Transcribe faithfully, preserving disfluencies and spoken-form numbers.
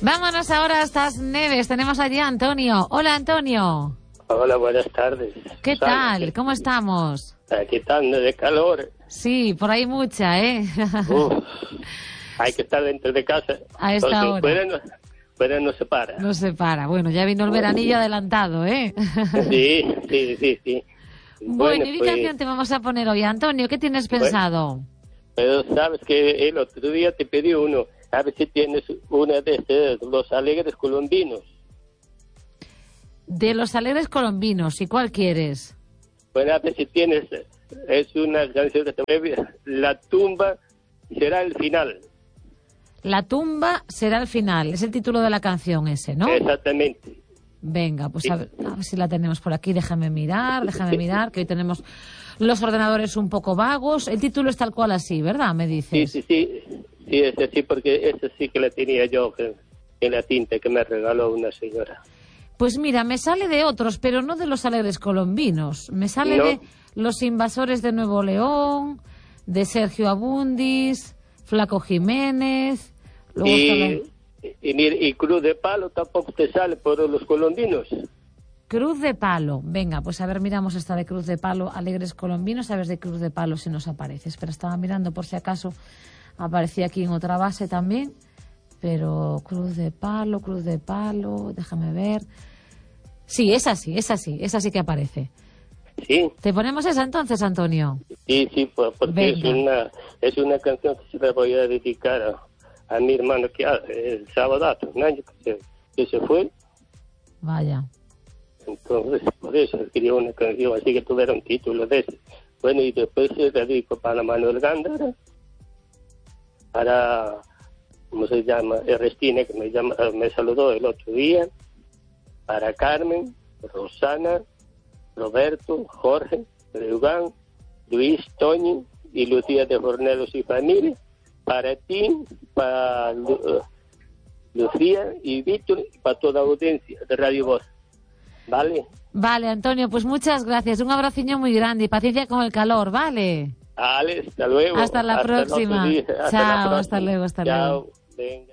Vámonos ahora hasta las Neves. Tenemos allí a Antonio. Hola, Antonio. Hola, buenas tardes. ¿Qué tal? ¿Cómo estamos? Aquí están de calor. Sí, por ahí mucha, ¿eh? Uf, hay que estar dentro de casa. A esta porque hora. Fuera no, fuera no se para. No se para. Bueno, ya vino el veranillo adelantado, ¿eh? Sí, sí, sí, sí. Bueno, Bueno, ¿y qué pues, canción te vamos a poner hoy, Antonio? ¿Qué tienes pensado? pero sabes que el otro día te pedí uno. A ver si tienes una de estos, Los Alegres Colombinos. De Los Alegres Colombinos. ¿Y cuál quieres? Bueno, a ver si tienes. Es una canción que te voy a... La tumba será el final. La tumba será el final. Es el título de la canción ese, ¿no? Exactamente. Venga, pues Sí. a ver, a ver si la tenemos por aquí. Déjame mirar, déjame mirar, que hoy tenemos los ordenadores un poco vagos. El título es tal cual así, ¿verdad? Me Sí, dices. sí, sí. Sí, es así, porque esa sí que la tenía yo que, en la tinta que me regaló una señora. Pues mira, me sale de otros, pero no de Los Alegres Colombinos. Me sale ¿No? de Los Invasores de Nuevo León, de Sergio Abundis, Flaco Jiménez. Luego está Y, la- y, mira, y Cruz de Palo tampoco te sale por los colombinos. Cruz de Palo. Venga, pues a ver, miramos esta de Cruz de Palo, Alegres Colombinos, a ver de Cruz de Palo si nos aparece. Espera, estaba mirando por si acaso aparecía aquí en otra base también. Pero Cruz de Palo, Cruz de Palo, déjame ver. Sí, es así, es así, es así que aparece. Sí, ¿Te ponemos esa entonces, Antonio? sí, sí, pues, porque es Venga. una, es una canción que se la voy a dedicar a, a mi hermano que ah, el sábado hace un año que se, que se fue. Vaya. Entonces, por eso quería una canción así que tuviera un título de ese. Bueno, y después se dedico para Manuel Gándara, para, ¿cómo se llama? Ernestina, que me, llama, me saludó el otro día, para Carmen, Rosana, Roberto, Jorge, Leugán, Luis, Toñi y Lucía de Fornelos y familia, para ti, para Lu, uh, Lucía y Víctor, y para toda la audiencia de Radio Voz. ¿Vale? Vale, Antonio, pues muchas gracias. Un abraciño muy grande y paciencia con el calor, ¿vale? Ale, hasta luego. Hasta la Hasta el otro próxima. día. Hasta la Chao, próxima. hasta luego, hasta Chao. luego. Venga.